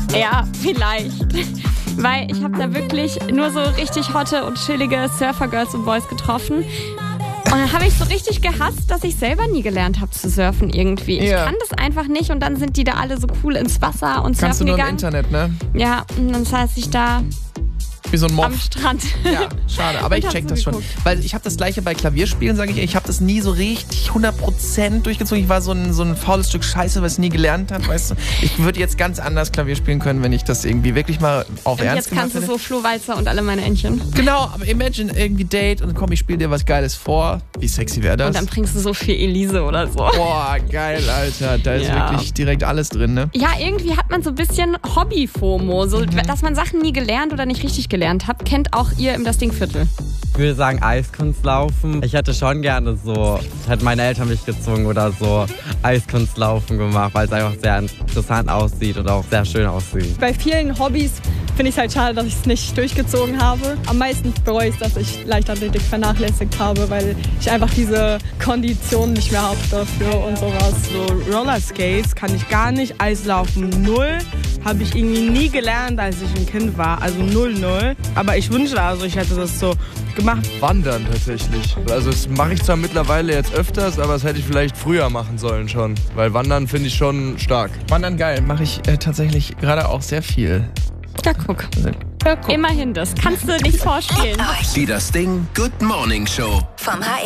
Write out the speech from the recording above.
Ja, vielleicht. Weil ich habe da wirklich nur so richtig hotte und chillige Surfer-Girls und Boys getroffen. Und dann habe ich so richtig gehasst, dass ich selber nie gelernt habe zu surfen irgendwie. Ich kann das einfach nicht und dann sind die da alle so cool ins Wasser und surfen Kannst du nur gegangen. im Internet, ne? Ja, und dann saß ich da Wie so ein Moff. am Strand. Ja, schade, aber ich Und check hab das so schon. geguckt. Weil ich habe das gleiche bei Klavierspielen, sage ich. Ich habe das nie so richtig 100% durchgezogen. Ich war so ein faules Stück Scheiße, was ich nie gelernt habe, weißt du. Ich würde jetzt ganz anders Klavier spielen können, wenn ich das irgendwie wirklich mal auf Und Ernst jetzt gemacht kannst du hätte. so Flo Walzer und alle meine Entchen. Genau, aber imagine irgendwie Date und komm, ich spiele dir was Geiles vor. Wie sexy wäre das? Und dann bringst du so viel Elise oder so. Boah, geil, Alter. Da ist wirklich direkt alles drin, ne? Ja, irgendwie hat man so ein bisschen Hobby-FOMO, so, dass man Sachen nie gelernt oder nicht richtig gelernt hat. Kennt auch ihr im Das Ding-Viertel. Ich würde sagen Eiskunstlaufen. Ich hätte schon gerne so, hätten meine Eltern mich gezwungen oder so Eiskunstlaufen gemacht, weil es einfach sehr interessant aussieht und auch sehr schön aussieht. Bei vielen Hobbys finde ich es halt schade, dass ich es nicht durchgezogen habe. Am meisten bereue ich, dass ich Leichtathletik vernachlässigt habe, weil ich einfach diese Kondition nicht mehr habe dafür und sowas. So Rollerskates kann ich gar nicht, Eislaufen 0. Habe ich irgendwie nie gelernt, als ich ein Kind war, also 0. Aber ich wünschte, also ich hätte das so gemacht. Wandern tatsächlich. Also das mache ich zwar mittlerweile jetzt öfters, aber das hätte ich vielleicht früher machen sollen schon. Weil Wandern finde ich schon stark. Wandern geil, mache ich tatsächlich gerade auch sehr viel. Ja, guck. Immerhin das. Kannst du nicht vorstellen. Die Das Ding Good Morning Show. Vom HR.